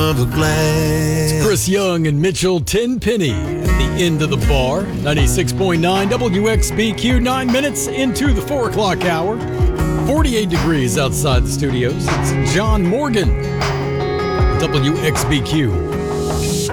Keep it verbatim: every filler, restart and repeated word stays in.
of a glass. Chris Young and Mitchell Tenpenny at the end of the bar. ninety-six point nine W X B Q, nine minutes into the four o'clock hour. forty-eight degrees outside the studios. It's John Morgan, W X B Q.